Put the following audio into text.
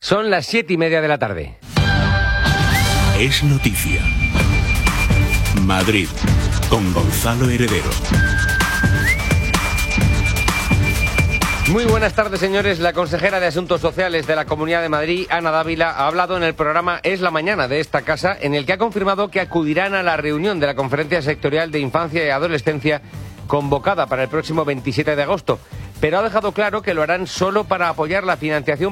Son las 7:30 de la tarde. Es noticia. Madrid, con Gonzalo Heredero. Muy buenas tardes, señores. La consejera de Asuntos Sociales de la Comunidad de Madrid, Ana Dávila, ha hablado en el programa Es la Mañana de esta casa, en el que ha confirmado que acudirán a la reunión de la Conferencia Sectorial de Infancia y Adolescencia convocada para el próximo 27 de agosto. Pero ha dejado claro que lo harán solo para apoyar la financiación